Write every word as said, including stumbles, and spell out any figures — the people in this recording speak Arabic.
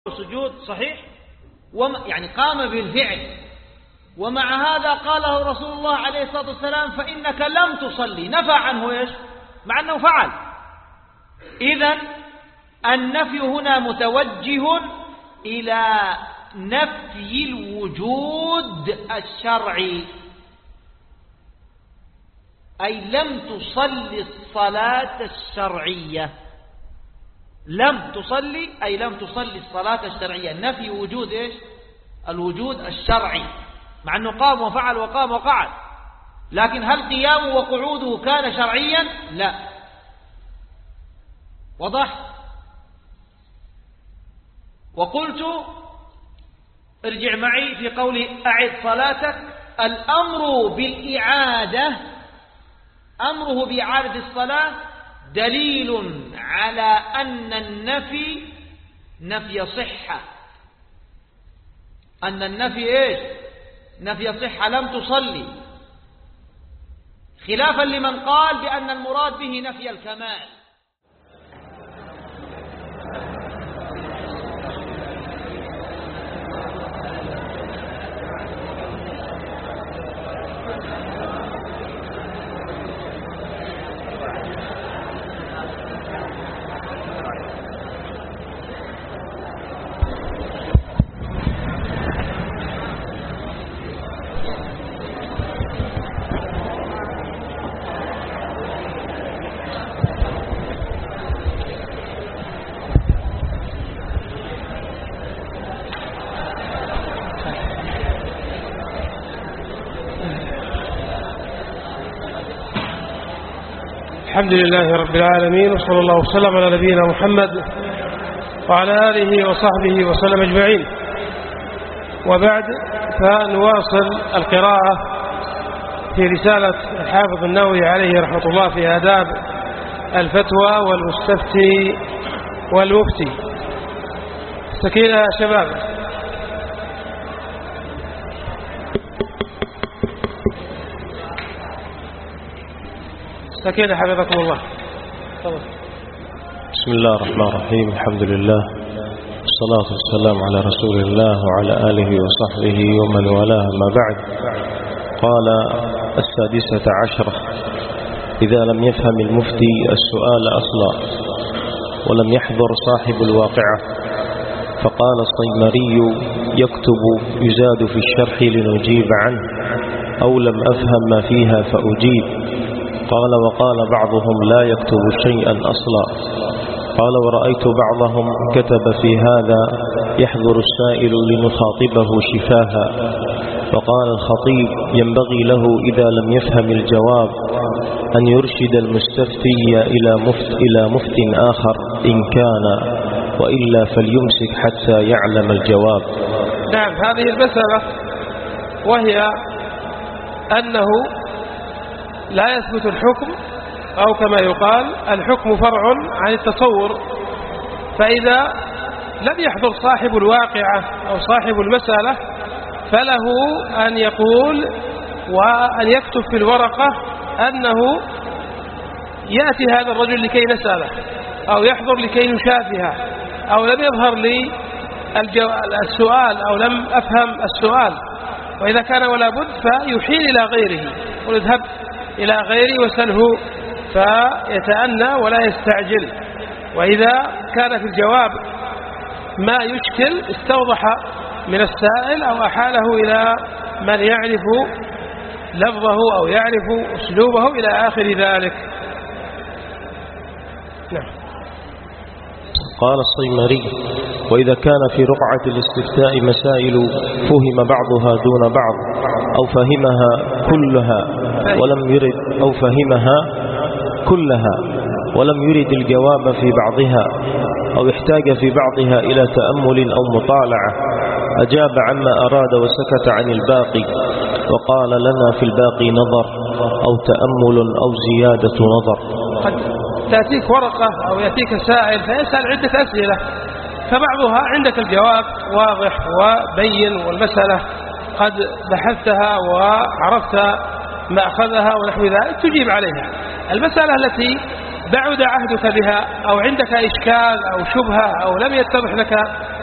سجود صحيح يعني قام بالفعل، ومع هذا قاله رسول الله عليه الصلاة والسلام فإنك لم تصلي، نفى عنه إيش؟ مع أنه فعل. إذن النفي هنا متوجه إلى نفي الوجود الشرعي، أي لم تصلي الصلاة الشرعية. لم تصلي أي لم تصلي الصلاة الشرعية، نفي وجود إيش؟ الوجود الشرعي، مع أنه قام وفعل وقام وقعد، لكن هل قيامه وقعوده كان شرعيا؟ لا. وضح؟ وقلت ارجع معي في قولي أعد صلاتك، الأمر بالإعادة، أمره بإعادة الصلاة دليل على أن النفي نفي صحة، أن النفي إيش؟ نفي صحة، لم تصلي، خلافا لمن قال بأن المراد به نفي الكمال. الحمد لله رب العالمين، وصلى الله وسلم على نبينا محمد وعلى آله وصحبه وسلم أجمعين. وبعد، فنواصل القراءة في رسالة الحافظ النووي عليه رحمة الله في آداب الفتوى والمستفتي والمفتي. سكينة يا شباب. سكينة حفظكم الله. طبعا. بسم الله الرحمن الرحيم، الحمد لله والصلاة والسلام على رسول الله وعلى آله وصحبه ومن والاه، ما بعد. قال السادسة عشرة: إذا لم يفهم المفتي السؤال أصلا ولم يحضر صاحب الواقعة، فقال الصيمري: يكتب يزاد في الشرح لنجيب عنه، أو لم أفهم ما فيها فأجيب. قال: وقال بعضهم لا يكتب شيئا أصلا. قال: ورأيت بعضهم كتب في هذا: يحضر السائل لنخاطبه شفاها. وقال الخطيب: ينبغي له إذا لم يفهم الجواب أن يرشد المستفتي إلى مفت إلى مفت آخر إن كان، وإلا فليمسك حتى يعلم الجواب. نعم، هذه المسألة وهي أنه لا يثبت الحكم، أو كما يقال الحكم فرع عن التصور. فإذا لم يحضر صاحب الواقعة أو صاحب المسألة فله أن يقول وأن يكتب في الورقة أنه يأتي هذا الرجل لكي نسأله، أو يحضر لكي نشافها، أو لم يظهر لي السؤال أو لم أفهم السؤال. وإذا كان ولا بد فيحيل إلى غيره، ونذهب إلى غيره وسله فيتأنى ولا يستعجل. وإذا كان في الجواب ما يشكل استوضح من السائل أو أحاله إلى من يعرف لفظه أو يعرف أسلوبه إلى آخر ذلك. نعم. قال الصيمري: وإذا كان في رقعة الاستفتاء مسائل فهم بعضها دون بعض، أو فهمها كلها ولم يرد أو فهمها كلها ولم يرد الجواب في بعضها، أو احتاج في بعضها إلى تأمل أو مطالعة، أجاب عما أراد وسكت عن الباقي، وقال: لنا في الباقي نظر أو تأمل أو زيادة نظر. قد تأتيك ورقة أو يأتيك سائل فيسأل عدة أسئلة، فبعضها عندك الجواب واضح وبين، والمسألة قد بحثتها وعرفت مأخذها ونحو ذلك تجيب عليها. المسألة التي بعد عهدك بها أو عندك إشكال أو شبهة أو لم يتضح لك